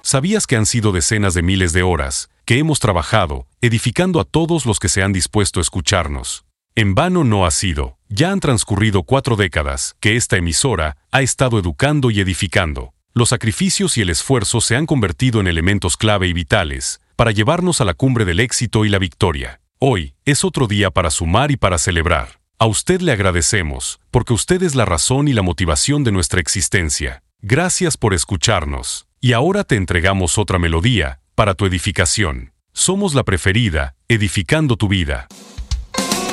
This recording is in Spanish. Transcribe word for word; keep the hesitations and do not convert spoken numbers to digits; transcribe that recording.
¿Sabías que han sido decenas de miles de horas que hemos trabajado, edificando a todos los que se han dispuesto a escucharnos? En vano no ha sido. Ya han transcurrido cuatro décadas que esta emisora ha estado educando y edificando. Los sacrificios y el esfuerzo se han convertido en elementos clave y vitales para llevarnos a la cumbre del éxito y la victoria. Hoy es otro día para sumar y para celebrar. A usted le agradecemos, porque usted es la razón y la motivación de nuestra existencia. Gracias por escucharnos. Y ahora te entregamos otra melodía para tu edificación. Somos la preferida, edificando tu vida.